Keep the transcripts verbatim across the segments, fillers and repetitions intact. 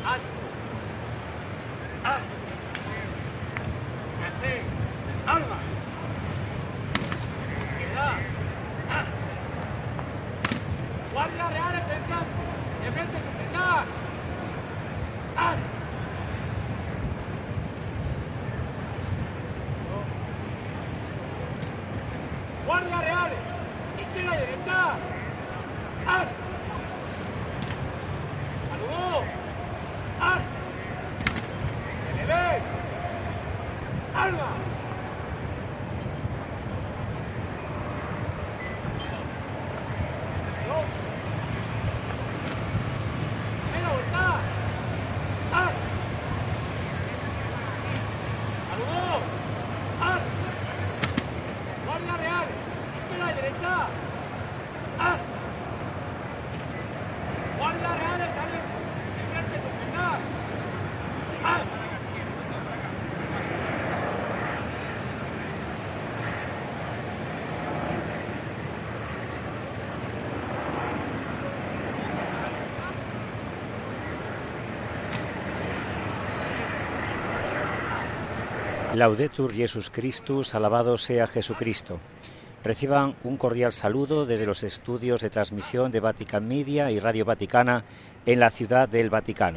Laudetur Jesus Christus, alabado sea Jesucristo. Reciban un cordial saludo desde los estudios de transmisión de Vatican Media y Radio Vaticana en la Ciudad del Vaticano.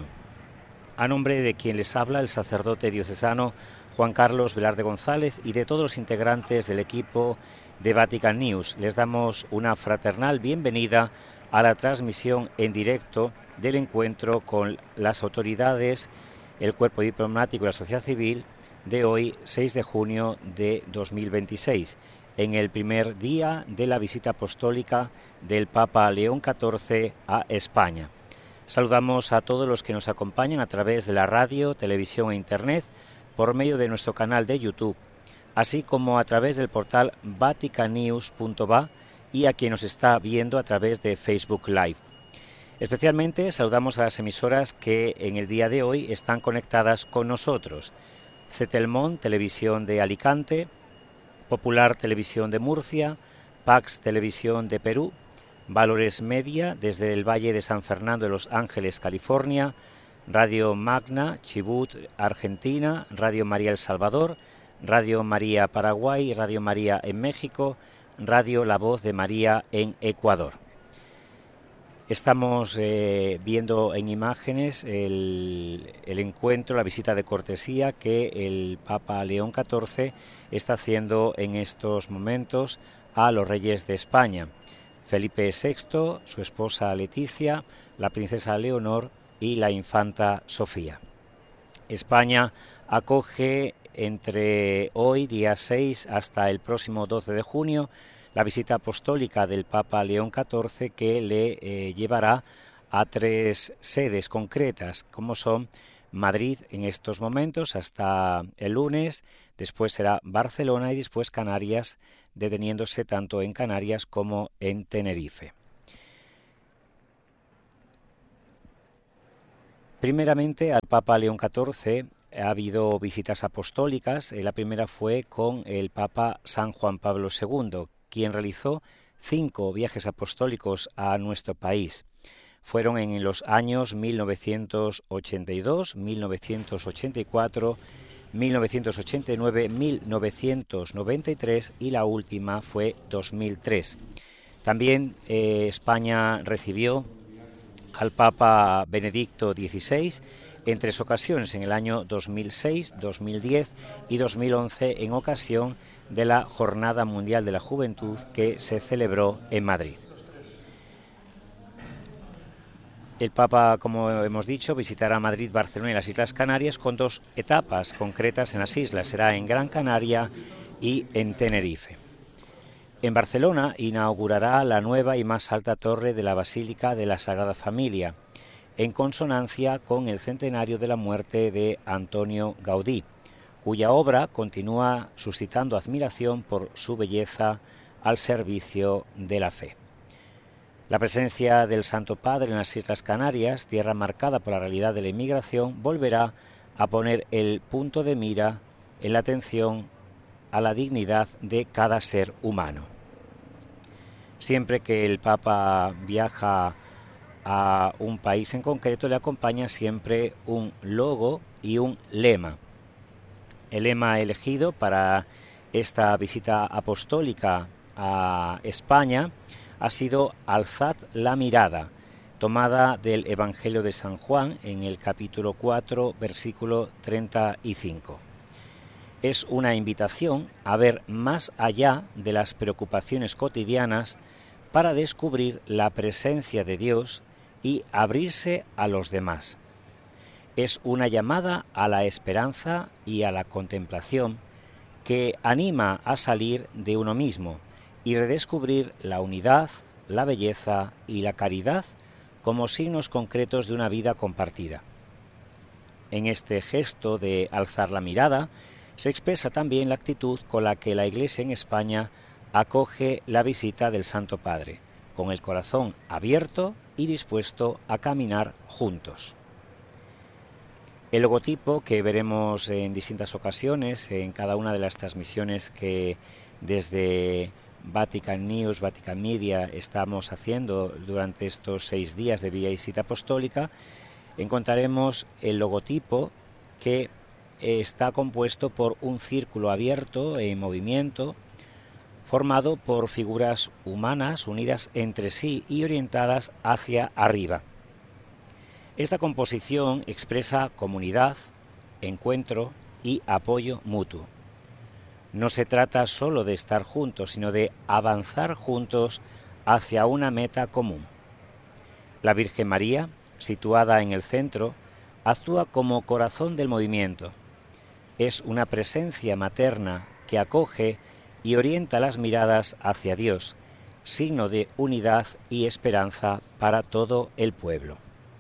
A nombre de quien les habla, el sacerdote diocesano Juan Carlos Velarde González, y de todos los integrantes del equipo de Vatican News, les damos una fraternal bienvenida a la transmisión en directo del encuentro con las autoridades, el cuerpo diplomático y la sociedad civil de hoy, seis de junio de dos mil veintiséis, en el primer día de la visita apostólica del Papa León catorce a España. Saludamos a todos los que nos acompañan a través de la radio, televisión e internet, por medio de nuestro canal de YouTube, así como a través del portal vaticanews punto va y a quien nos está viendo a través de Facebook Live. Especialmente saludamos a las emisoras que en el día de hoy están conectadas con nosotros: Cetelmont, Televisión de Alicante; Popular Televisión de Murcia; Pax Televisión de Perú; Valores Media desde el Valle de San Fernando de Los Ángeles, California; Radio Magna, Chubut, Argentina; Radio María El Salvador; Radio María Paraguay; Radio María en México; Radio La Voz de María en Ecuador. Estamos eh, viendo en imágenes el, el encuentro, la visita de cortesía que el Papa León catorce está haciendo en estos momentos a los reyes de España: Felipe sexto, su esposa Leticia, la princesa Leonor y la infanta Sofía. España acoge entre hoy, día seis, hasta el próximo doce de junio, la visita apostólica del Papa León catorce, que le eh, llevará a tres sedes concretas, como son Madrid en estos momentos hasta el lunes, después será Barcelona y después Canarias, deteniéndose tanto en Canarias como en Tenerife. Primeramente, al Papa León catorce ha habido visitas apostólicas. La primera fue con el Papa San Juan Pablo segundo, quien realizó cinco viajes apostólicos a nuestro país. Fueron en los años mil novecientos ochenta y dos, mil novecientos ochenta y cuatro, mil novecientos ochenta y nueve, mil novecientos noventa y tres y la última fue dos mil tres. También eh, España recibió al Papa Benedicto dieciséis en tres ocasiones, en el año dos mil seis, dos mil diez y dos mil once, en ocasión de la Jornada Mundial de la Juventud que se celebró en Madrid. El Papa, como hemos dicho, visitará Madrid, Barcelona y las Islas Canarias, con dos etapas concretas en las islas. Será en Gran Canaria y en Tenerife. En Barcelona inaugurará la nueva y más alta torre de la Basílica de la Sagrada Familia, en consonancia con el centenario de la muerte de Antonio Gaudí, cuya obra continúa suscitando admiración por su belleza al servicio de la fe. La presencia del Santo Padre en las Islas Canarias, tierra marcada por la realidad de la inmigración, volverá a poner el punto de mira en la atención a la dignidad de cada ser humano. Siempre que el Papa viaja a un país en concreto le acompaña siempre un logo y un lema. El lema elegido para esta visita apostólica a España ha sido Alzad la mirada, tomada del Evangelio de San Juan en el capítulo cuatro, versículo treinta y cinco. Es una invitación a ver más allá de las preocupaciones cotidianas para descubrir la presencia de Dios y abrirse a los demás. Es una llamada a la esperanza y a la contemplación que anima a salir de uno mismo y redescubrir la unidad, la belleza y la caridad como signos concretos de una vida compartida. En este gesto de alzar la mirada se expresa también la actitud con la que la Iglesia en España acoge la visita del Santo Padre, con el corazón abierto y dispuesto a caminar juntos. El logotipo que veremos en distintas ocasiones en cada una de las transmisiones que desde Vatican News, Vatican Media estamos haciendo durante estos seis días de visita apostólica, encontraremos el logotipo que está compuesto por un círculo abierto en movimiento, formado por figuras humanas unidas entre sí y orientadas hacia arriba. Esta composición expresa comunidad, encuentro y apoyo mutuo. No se trata solo de estar juntos, sino de avanzar juntos hacia una meta común. La Virgen María, situada en el centro, actúa como corazón del movimiento. Es una presencia materna que acoge y orienta las miradas hacia Dios, signo de unidad y esperanza para todo el pueblo.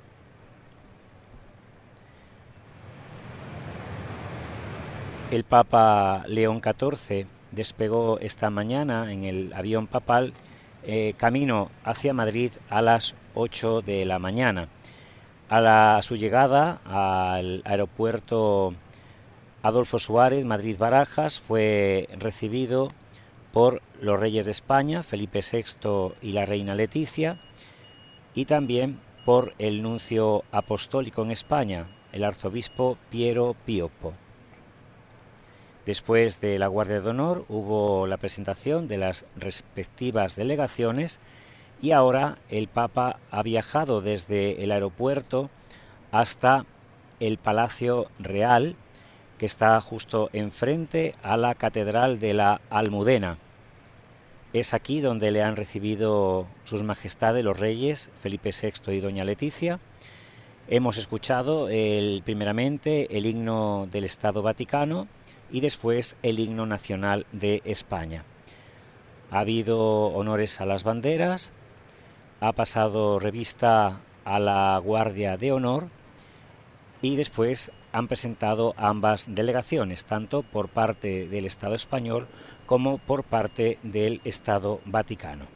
El Papa León catorce despegó esta mañana en el avión papal eh, camino hacia Madrid a las ocho de la mañana. A, la, a su llegada al aeropuerto Adolfo Suárez, Madrid-Barajas, fue recibido por los reyes de España, Felipe sexto y la reina Leticia, y también por el nuncio apostólico en España, el arzobispo Piero Pioppo. Después de la Guardia de Honor hubo la presentación de las respectivas delegaciones y ahora el Papa ha viajado desde el aeropuerto hasta el Palacio Real, que está justo enfrente a la Catedral de la Almudena. Es aquí donde le han recibido sus majestades los reyes Felipe sexto y doña Leticia. Hemos escuchado el, primeramente el himno del Estado Vaticano y después el himno nacional de España. Ha habido honores a las banderas, ha pasado revista a la Guardia de Honor y después han presentado ambas delegaciones, tanto por parte del Estado español como por parte del Estado Vaticano.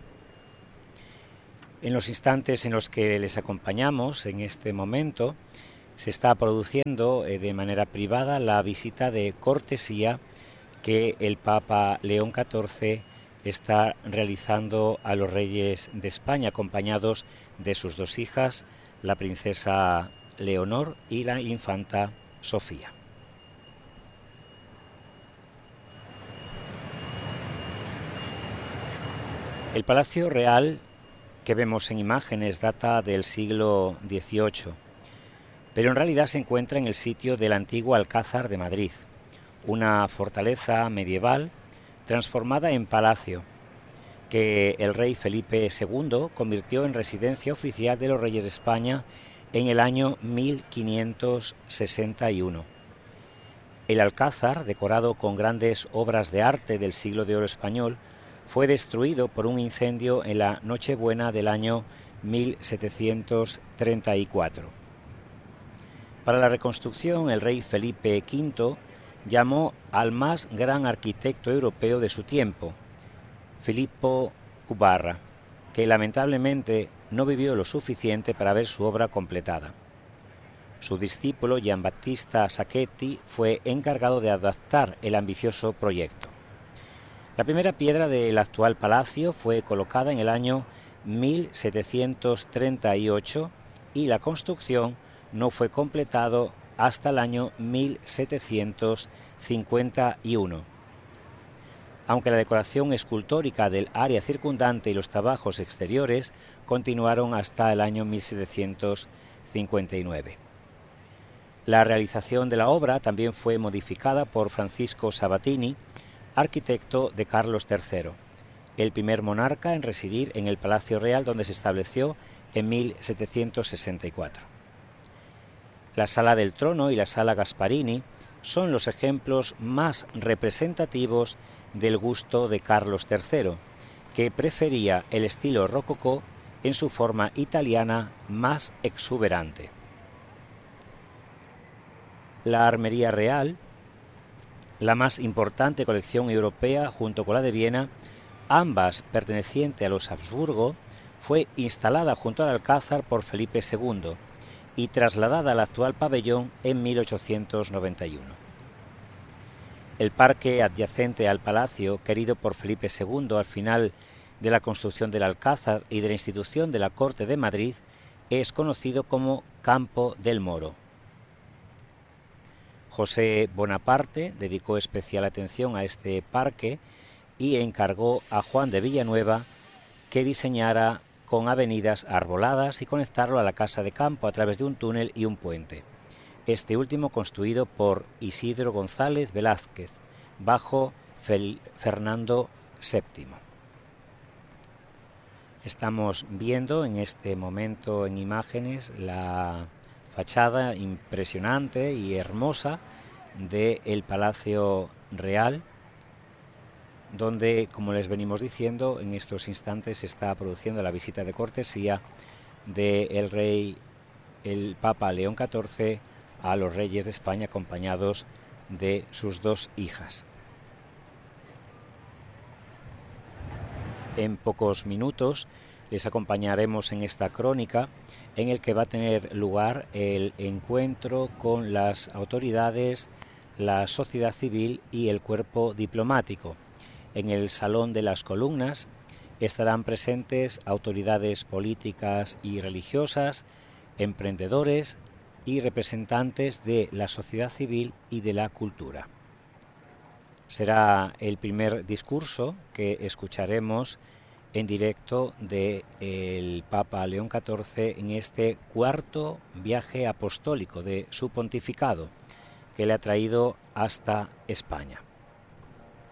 En los instantes en los que les acompañamos en este momento, se está produciendo eh, de manera privada la visita de cortesía que el Papa León catorce está realizando a los reyes de España, acompañados de sus dos hijas, la princesa Leonor y la infanta Sofía. El Palacio Real que vemos en imágenes data del siglo dieciocho, pero en realidad se encuentra en el sitio del antiguo Alcázar de Madrid, una fortaleza medieval transformada en palacio, que el rey Felipe segundo convirtió en residencia oficial de los reyes de España en el año mil quinientos sesenta y uno. El Alcázar, decorado con grandes obras de arte del siglo de oro español, fue destruido por un incendio en la Nochebuena del año mil setecientos treinta y cuatro. Para la reconstrucción, el rey Felipe quinto llamó al más gran arquitecto europeo de su tiempo, Filippo Ubarra, que lamentablemente no vivió lo suficiente para ver su obra completada. Su discípulo, Giambattista Sacchetti, fue encargado de adaptar el ambicioso proyecto. La primera piedra del actual palacio fue colocada en el año mil setecientos treinta y ocho y la construcción no fue completado hasta el año mil setecientos cincuenta y uno. Aunque la decoración escultórica del área circundante y los trabajos exteriores continuaron hasta el año mil setecientos cincuenta y nueve. La realización de la obra también fue modificada por Francisco Sabatini, arquitecto de Carlos tercero, el primer monarca en residir en el Palacio Real, donde se estableció en mil setecientos sesenta y cuatro. La Sala del Trono y la Sala Gasparini son los ejemplos más representativos del gusto de Carlos tercero, que prefería el estilo rococó en su forma italiana más exuberante. La Armería Real, la más importante colección europea junto con la de Viena, ambas perteneciente a los Habsburgo, fue instalada junto al Alcázar por Felipe segundo y trasladada al actual pabellón en mil ochocientos noventa y uno. El parque adyacente al palacio, querido por Felipe segundo al final de la construcción del Alcázar y de la institución de la Corte de Madrid, es conocido como Campo del Moro. José Bonaparte dedicó especial atención a este parque y encargó a Juan de Villanueva que diseñara con avenidas arboladas y conectarlo a la Casa de Campo a través de un túnel y un puente, este último construido por Isidro González Velázquez, bajo Fel- Fernando séptimo. Estamos viendo en este momento en imágenes la fachada impresionante y hermosa del Palacio Real, donde, como les venimos diciendo, en estos instantes se está produciendo la visita de cortesía del rey, el Papa León catorce, a los reyes de España, acompañados de sus dos hijas. En pocos minutos les acompañaremos en esta crónica en el que va a tener lugar el encuentro con las autoridades, la sociedad civil y el cuerpo diplomático. En el Salón de las Columnas estarán presentes autoridades políticas y religiosas, emprendedores y representantes de la sociedad civil y de la cultura. Será el primer discurso que escucharemos en directo del Papa León catorce en este cuarto viaje apostólico de su pontificado que le ha traído hasta España.